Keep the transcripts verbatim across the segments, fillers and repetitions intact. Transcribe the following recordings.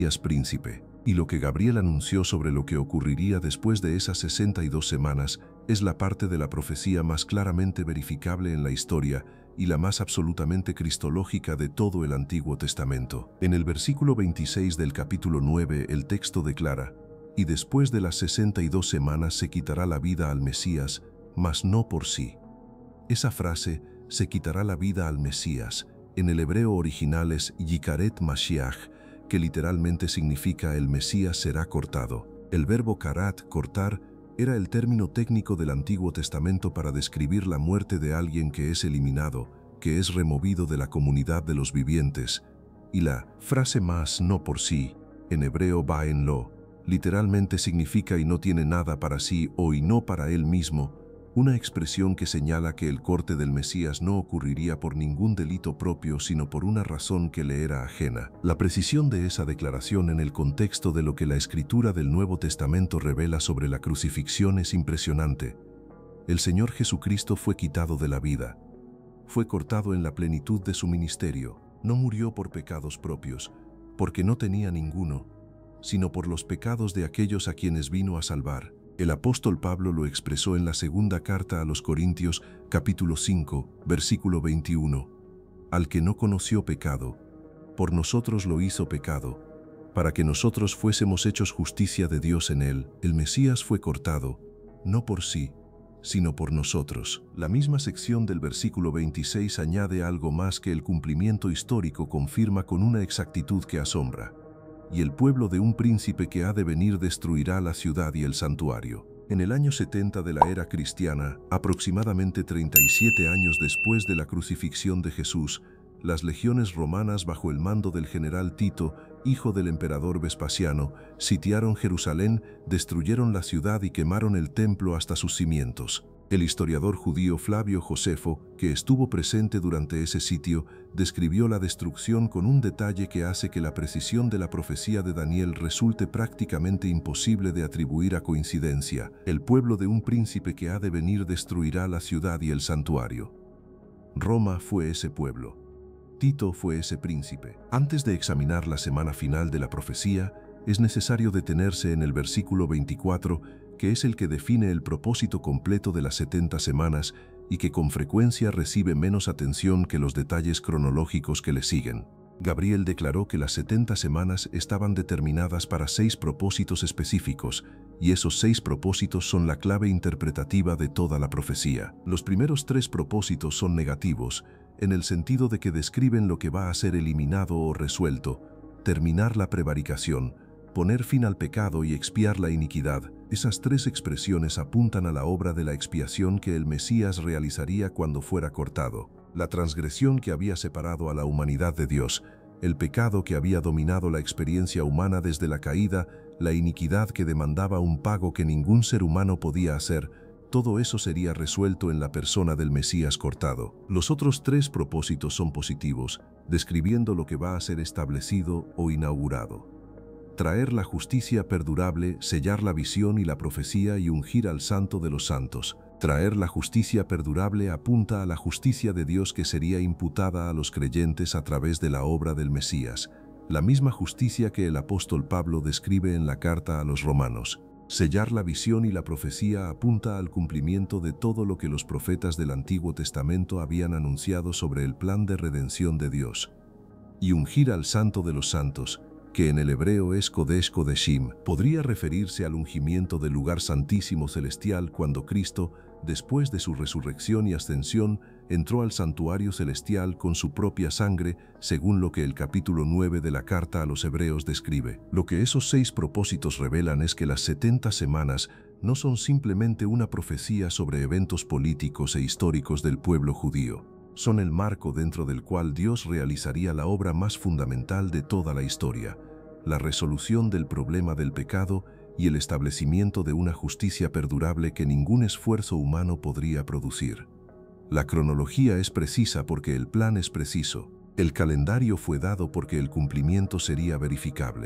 príncipe. Y lo que Gabriel anunció sobre lo que ocurriría después de esas sesenta y dos semanas es la parte de la profecía más claramente verificable en la historia y la más absolutamente cristológica de todo el Antiguo Testamento. En el versículo veintiséis del capítulo nueve el texto declara: «Y después de las sesenta y dos semanas se quitará la vida al Mesías, mas no por sí». Esa frase, «se quitará la vida al Mesías», en el hebreo original es Yikaret Mashiach, que literalmente significa «el Mesías será cortado». El verbo karat, cortar, era el término técnico del Antiguo Testamento para describir la muerte de alguien que es eliminado, que es removido de la comunidad de los vivientes. Y la frase más no por sí, en hebreo ba en lo, literalmente significa «y no tiene nada para sí» o «y no para él mismo», una expresión que señala que el corte del Mesías no ocurriría por ningún delito propio, sino por una razón que le era ajena. La precisión de esa declaración en el contexto de lo que la Escritura del Nuevo Testamento revela sobre la crucifixión es impresionante. El Señor Jesucristo fue quitado de la vida. Fue cortado en la plenitud de su ministerio. No murió por pecados propios, porque no tenía ninguno, sino por los pecados de aquellos a quienes vino a salvar. El apóstol Pablo lo expresó en la segunda carta a los Corintios, capítulo cinco, versículo veintiuno. «Al que no conoció pecado, por nosotros lo hizo pecado, para que nosotros fuésemos hechos justicia de Dios en él». El Mesías fue cortado, no por sí, sino por nosotros. La misma sección del versículo veintiséis añade algo más que el cumplimiento histórico confirma con una exactitud que asombra: «Y el pueblo de un príncipe que ha de venir destruirá la ciudad y el santuario». En el año setenta de la era cristiana, aproximadamente treinta y siete años después de la crucifixión de Jesús, las legiones romanas bajo el mando del general Tito, hijo del emperador Vespasiano, sitiaron Jerusalén, destruyeron la ciudad y quemaron el templo hasta sus cimientos. El historiador judío Flavio Josefo, que estuvo presente durante ese sitio, describió la destrucción con un detalle que hace que la precisión de la profecía de Daniel resulte prácticamente imposible de atribuir a coincidencia. El pueblo de un príncipe que ha de venir destruirá la ciudad y el santuario. Roma fue ese pueblo. Tito fue ese príncipe. Antes de examinar la semana final de la profecía, es necesario detenerse en el versículo veinticuatro, que es el que define el propósito completo de las setenta semanas y que con frecuencia recibe menos atención que los detalles cronológicos que le siguen. Gabriel declaró que las setenta semanas estaban determinadas para seis propósitos específicos, y esos seis propósitos son la clave interpretativa de toda la profecía. Los primeros tres propósitos son negativos, en el sentido de que describen lo que va a ser eliminado o resuelto: terminar la prevaricación, poner fin al pecado y expiar la iniquidad. Esas tres expresiones apuntan a la obra de la expiación que el Mesías realizaría cuando fuera cortado. La transgresión que había separado a la humanidad de Dios, el pecado que había dominado la experiencia humana desde la caída, la iniquidad que demandaba un pago que ningún ser humano podía hacer, todo eso sería resuelto en la persona del Mesías cortado. Los otros tres propósitos son positivos, describiendo lo que va a ser establecido o inaugurado: traer la justicia perdurable, sellar la visión y la profecía y ungir al Santo de los Santos. Traer la justicia perdurable apunta a la justicia de Dios que sería imputada a los creyentes a través de la obra del Mesías, la misma justicia que el apóstol Pablo describe en la carta a los romanos. Sellar la visión y la profecía apunta al cumplimiento de todo lo que los profetas del Antiguo Testamento habían anunciado sobre el plan de redención de Dios. Y ungir al Santo de los Santos, que en el hebreo es Kodesh Kodeshim, podría referirse al ungimiento del lugar santísimo celestial cuando Cristo, después de su resurrección y ascensión, entró al santuario celestial con su propia sangre, según lo que el capítulo nueve de la carta a los Hebreos describe. Lo que esos seis propósitos revelan es que las setenta semanas no son simplemente una profecía sobre eventos políticos e históricos del pueblo judío. Son el marco dentro del cual Dios realizaría la obra más fundamental de toda la historia: la resolución del problema del pecado y el establecimiento de una justicia perdurable que ningún esfuerzo humano podría producir. La cronología es precisa porque el plan es preciso. El calendario fue dado porque el cumplimiento sería verificable.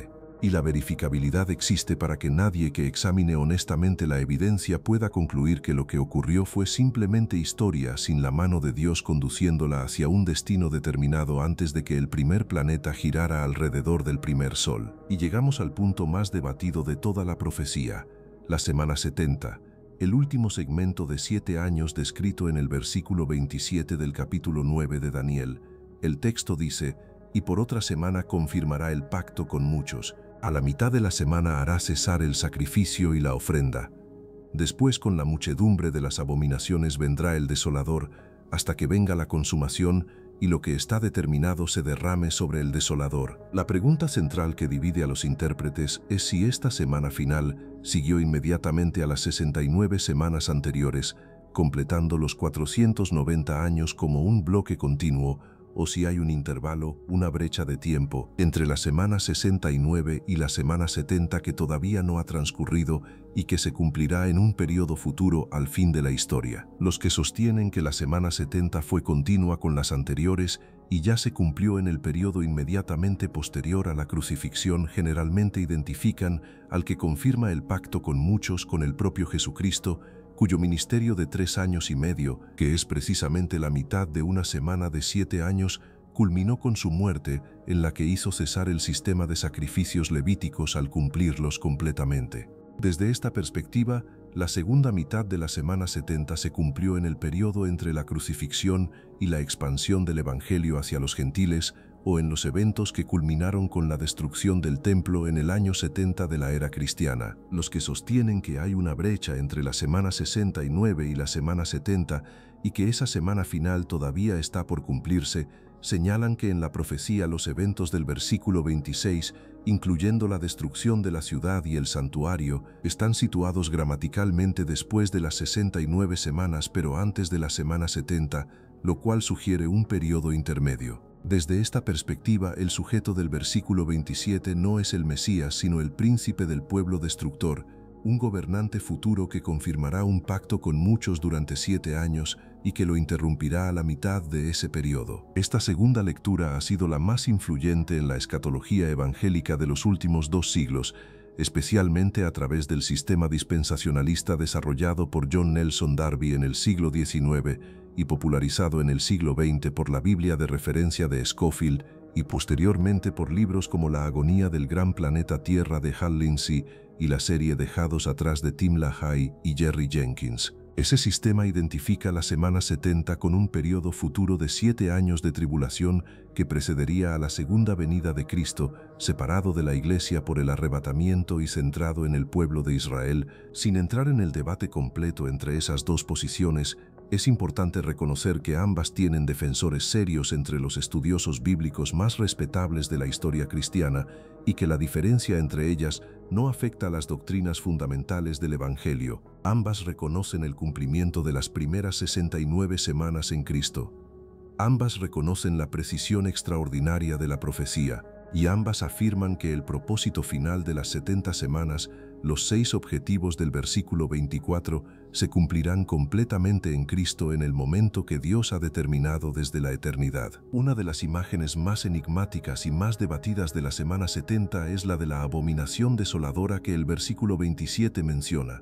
y la verificabilidad existe para que nadie que examine honestamente la evidencia pueda concluir que lo que ocurrió fue simplemente historia sin la mano de Dios conduciéndola hacia un destino determinado antes de que el primer planeta girara alrededor del primer sol. Y llegamos al punto más debatido de toda la profecía, la semana setenta, el último segmento de siete años descrito en el versículo veintisiete del capítulo nueve de Daniel. El texto dice: «Y por otra semana confirmará el pacto con muchos. A la mitad de la semana hará cesar el sacrificio y la ofrenda. Después con la muchedumbre de las abominaciones vendrá el desolador, hasta que venga la consumación y lo que está determinado se derrame sobre el desolador». La pregunta central que divide a los intérpretes es si esta semana final siguió inmediatamente a las sesenta y nueve semanas anteriores, completando los cuatrocientos noventa años como un bloque continuo, o si hay un intervalo, una brecha de tiempo, entre la semana sesenta y nueve y la semana setenta que todavía no ha transcurrido y que se cumplirá en un periodo futuro al fin de la historia. Los que sostienen que la semana setenta fue continua con las anteriores y ya se cumplió en el periodo inmediatamente posterior a la crucifixión generalmente identifican al que confirma el pacto con muchos con el propio Jesucristo, cuyo ministerio de tres años y medio, que es precisamente la mitad de una semana de siete años, culminó con su muerte, en la que hizo cesar el sistema de sacrificios levíticos al cumplirlos completamente. Desde esta perspectiva, la segunda mitad de la semana setenta se cumplió en el periodo entre la crucifixión y la expansión del Evangelio hacia los gentiles, o en los eventos que culminaron con la destrucción del templo en el año setenta de la era cristiana. Los que sostienen que hay una brecha entre la semana sesenta y nueve y la semana setenta y que esa semana final todavía está por cumplirse, señalan que en la profecía los eventos del versículo veintiséis, incluyendo la destrucción de la ciudad y el santuario, están situados gramaticalmente después de las sesenta y nueve semanas pero antes de la semana setenta, lo cual sugiere un periodo intermedio. Desde esta perspectiva, el sujeto del versículo veintisiete no es el Mesías, sino el príncipe del pueblo destructor, un gobernante futuro que confirmará un pacto con muchos durante siete años y que lo interrumpirá a la mitad de ese periodo. Esta segunda lectura ha sido la más influyente en la escatología evangélica de los últimos dos siglos, especialmente a través del sistema dispensacionalista desarrollado por John Nelson Darby en el siglo diecinueve y popularizado en el siglo veinte por la Biblia de referencia de Scofield y posteriormente por libros como La agonía del gran planeta Tierra de Hal Lindsey y la serie Dejados atrás de Tim LaHaye y Jerry Jenkins. Ese sistema identifica la semana setenta con un periodo futuro de siete años de tribulación que precedería a la segunda venida de Cristo, separado de la Iglesia por el arrebatamiento y centrado en el pueblo de Israel. Sin entrar en el debate completo entre esas dos posiciones, es importante reconocer que ambas tienen defensores serios entre los estudiosos bíblicos más respetables de la historia cristiana y que la diferencia entre ellas no afecta a las doctrinas fundamentales del Evangelio. Ambas reconocen el cumplimiento de las primeras sesenta y nueve semanas en Cristo. Ambas reconocen la precisión extraordinaria de la profecía y ambas afirman que el propósito final de las setenta semanas, los seis objetivos del versículo veinticuatro, se cumplirán completamente en Cristo en el momento que Dios ha determinado desde la eternidad. Una de las imágenes más enigmáticas y más debatidas de la semana setenta es la de la abominación desoladora que el versículo veintisiete menciona.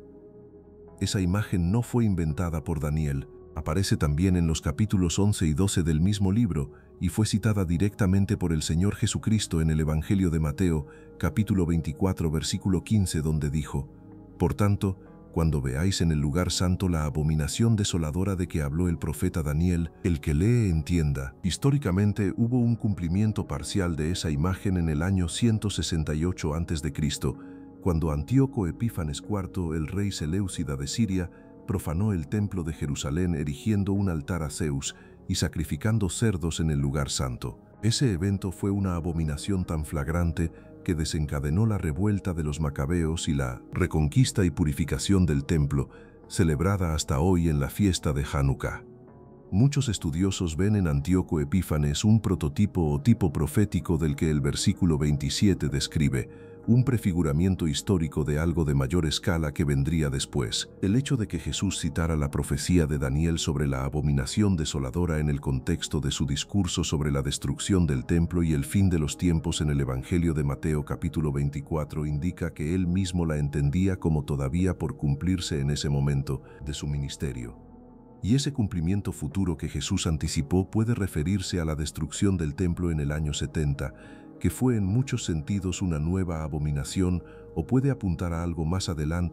Esa imagen no fue inventada por Daniel, aparece también en los capítulos once y doce del mismo libro y fue citada directamente por el Señor Jesucristo en el Evangelio de Mateo, capítulo veinticuatro, versículo quince, donde dijo: «Por tanto, cuando veáis en el lugar santo la abominación desoladora de que habló el profeta Daniel, el que lee entienda». Históricamente hubo un cumplimiento parcial de esa imagen en el año ciento sesenta y ocho antes de Cristo, cuando Antíoco Epífanes cuarto, el rey Seleucida de Siria, profanó el templo de Jerusalén erigiendo un altar a Zeus y sacrificando cerdos en el lugar santo. Ese evento fue una abominación tan flagrante que desencadenó la revuelta de los macabeos y la reconquista y purificación del templo, celebrada hasta hoy en la fiesta de Hanukkah. Muchos estudiosos ven en Antíoco Epífanes un prototipo o tipo profético del que el versículo veintisiete describe, un prefiguramiento histórico de algo de mayor escala que vendría después. El hecho de que Jesús citara la profecía de Daniel sobre la abominación desoladora en el contexto de su discurso sobre la destrucción del templo y el fin de los tiempos en el Evangelio de Mateo capítulo veinticuatro indica que él mismo la entendía como todavía por cumplirse en ese momento de su ministerio. Y ese cumplimiento futuro que Jesús anticipó puede referirse a la destrucción del templo en el año setenta, que fue en muchos sentidos una nueva abominación, o puede apuntar a algo más adelante